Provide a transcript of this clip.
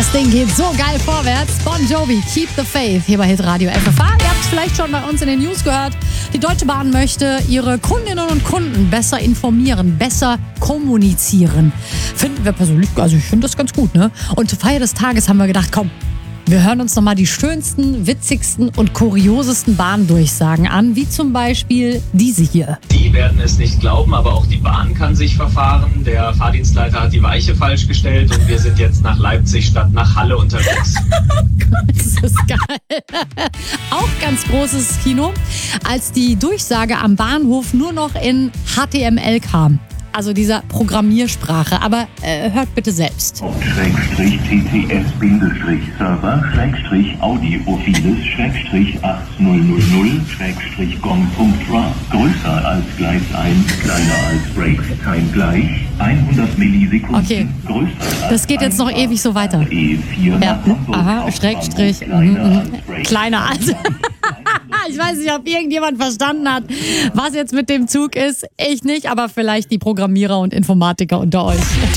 Das Ding geht so geil vorwärts. Bon Jovi, Keep the Faith, hier bei Hitradio FFH. Ihr habt es vielleicht schon bei uns in den News gehört. Die Deutsche Bahn möchte ihre Kundinnen und Kunden besser informieren, besser kommunizieren. Finden wir persönlich, also ich finde das ganz gut, ne? Und zur Feier des Tages haben wir gedacht, komm, wir hören uns nochmal die schönsten, witzigsten und kuriosesten Bahndurchsagen an, wie zum Beispiel diese hier. Die werden es nicht glauben, aber auch die Bahn kann sich verfahren. Der Fahrdienstleiter hat die Weiche falsch gestellt und wir sind jetzt nach Leipzig statt nach Halle unterwegs. Das ist geil. Auch ganz großes Kino, als die Durchsage am Bahnhof nur noch in HTML kam. Also dieser Programmiersprache. Aber hört bitte selbst. /TTS-TTS-Bindestrich-Server/audio-files/8000/gong.ra größer als Gleis 1, kleiner als Break-Time gleich 100 Millisekunden. Okay, das geht jetzt noch ewig so weiter. E4 Ja, aha, Schrägstrich, kleiner als. Ich weiß nicht, ob irgendjemand verstanden hat, was jetzt mit dem Zug ist. Ich nicht, aber vielleicht die Programmierer und Informatiker unter euch.